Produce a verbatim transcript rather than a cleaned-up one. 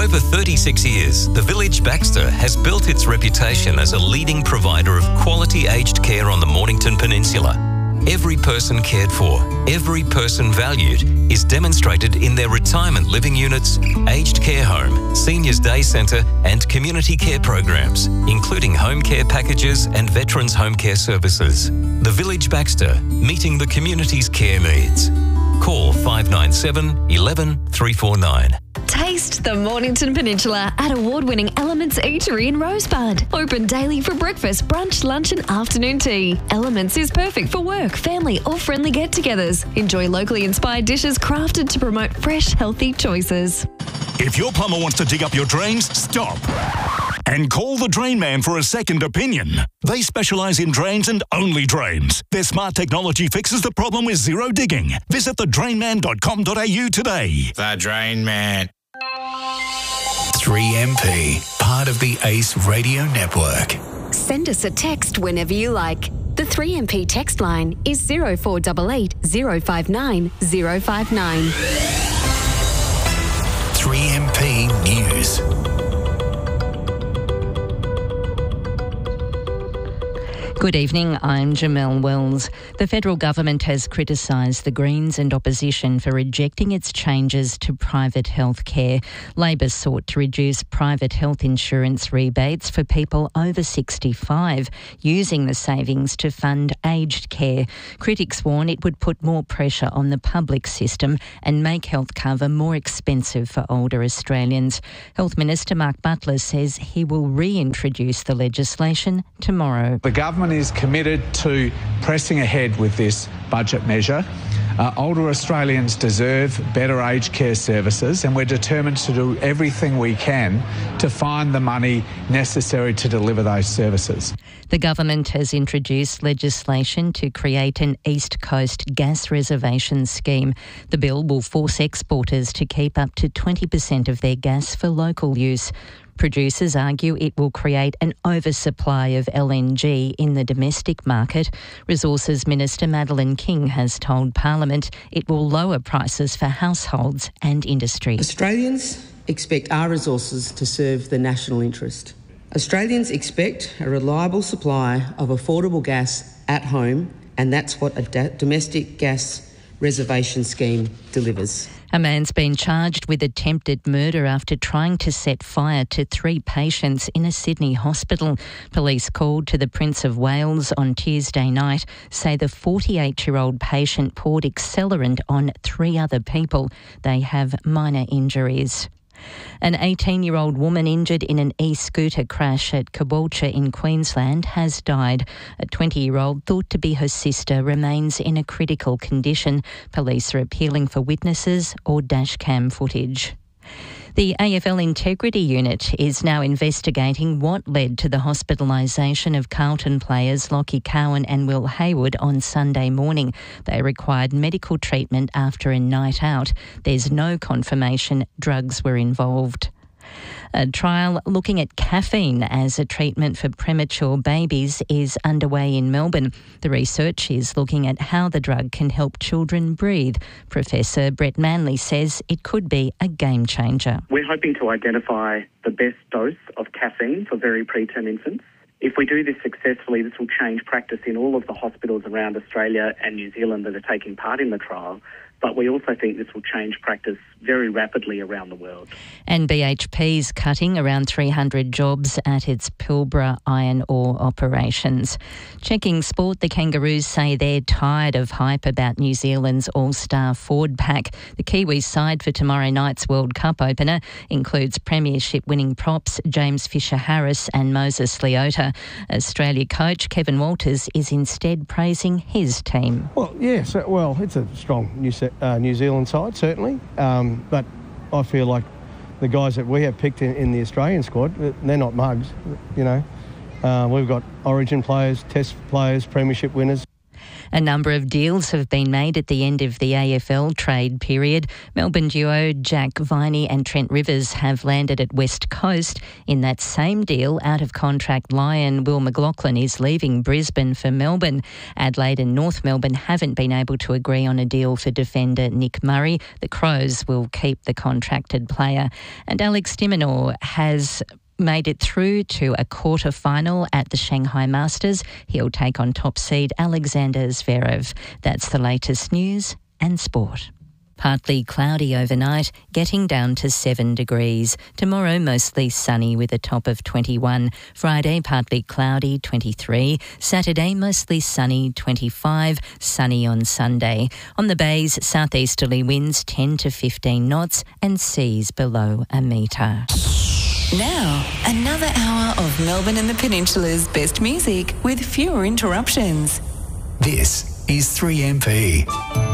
over thirty-six years, the Village Baxter has built its reputation as a leading provider of quality aged care on the Mornington Peninsula. Every person cared for, every person valued is demonstrated in their retirement living units, aged care home, seniors day centre and community care programs, including home care packages and veterans home care services. The Village Baxter, meeting the community's care needs. Call five nine seven, one one, three four nine. Taste the Mornington Peninsula at award-winning Elements Eatery in Rosebud. Open daily for breakfast, brunch, lunch and afternoon tea. Elements is perfect for work, family or friendly get-togethers. Enjoy locally inspired dishes crafted to promote fresh, healthy choices. If your plumber wants to dig up your drains, stop. And call the Drain Man for a second opinion. They specialise in drains and only drains. Their smart technology fixes the problem with zero digging. Visit the drain man dot com dot a u today. The Drain Man. three M P, part of the Ace Radio Network. Send us a text whenever you like. The three M P text line is zero four eight eight, zero five nine, zero five nine. three M P News. Good evening, I'm Jamelle Wells. The federal government has criticised the Greens and opposition for rejecting its changes to private health care. Labor sought to reduce private health insurance rebates for people over sixty-five, using the savings to fund aged care. Critics warn it would put more pressure on the public system and make health cover more expensive for older Australians. Health Minister Mark Butler says he will reintroduce the legislation tomorrow. The government is committed to pressing ahead with this budget measure. Uh, older Australians deserve better aged care services, and we're determined to do everything we can to find the money necessary to deliver those services. The government has introduced legislation to create an East Coast gas reservation scheme. The bill will force exporters to keep up to twenty percent of their gas for local use. Producers argue it will create an oversupply of L N G in the domestic market. Resources Minister Madeleine King has told Parliament it will lower prices for households and industry. Australians expect our resources to serve the national interest. Australians expect a reliable supply of affordable gas at home, and that's what a da- domestic gas reservation scheme delivers. A man's been charged with attempted murder after trying to set fire to three patients in a Sydney hospital. Police called to the Prince of Wales on Tuesday night say the forty-eight-year-old patient poured accelerant on three other people. They have minor injuries. An eighteen-year-old woman injured in an e-scooter crash at Caboolture in Queensland has died. A twenty-year-old thought to be her sister remains in a critical condition. Police are appealing for witnesses or dashcam footage. The A F L Integrity Unit is now investigating what led to the hospitalisation of Carlton players Lockie Cowan and Will Hayward on Sunday morning. They required medical treatment after a night out. There's no confirmation drugs were involved. A trial looking at caffeine as a treatment for premature babies is underway in Melbourne. The research is looking at how the drug can help children breathe. Professor Brett Manley says it could be a game changer. We're hoping to identify the best dose of caffeine for very preterm infants. If we do this successfully, this will change practice in all of the hospitals around Australia and New Zealand that are taking part in the trial. But we also think this will change practice very rapidly around the world. And B H P's cutting around three hundred jobs at its Pilbara iron ore operations. Checking sport, the Kangaroos say they're tired of hype about New Zealand's all-star forward pack. The Kiwis side for tomorrow night's World Cup opener includes premiership-winning props James Fisher-Harris and Moses Leota. Australia coach Kevin Walters is instead praising his team. Well, yes, yeah, so, well, it's a strong New Zealand Uh, New Zealand side, certainly. Um, but I feel like the guys that we have picked in, in the Australian squad, they're not mugs, you know. Uh, we've got origin players, test players, premiership winners. A number of deals have been made at the end of the A F L trade period. Melbourne duo Jack Viney and Trent Rivers have landed at West Coast. In that same deal, out-of-contract Lion Will McLaughlin is leaving Brisbane for Melbourne. Adelaide and North Melbourne haven't been able to agree on a deal for defender Nick Murray. The Crows will keep the contracted player. And Alex de Minaur has made it through to a quarter-final at the Shanghai Masters. He'll take on top seed Alexander Zverev. That's the latest news and sport. Partly cloudy overnight, getting down to seven degrees. Tomorrow, mostly sunny with a top of twenty-one. Friday, partly cloudy, twenty-three. Saturday, mostly sunny, twenty-five. Sunny on Sunday. On the bays, southeasterly winds ten to fifteen knots and seas below a metre. Now, another hour of Melbourne and the Peninsula's best music with fewer interruptions. This is three M P.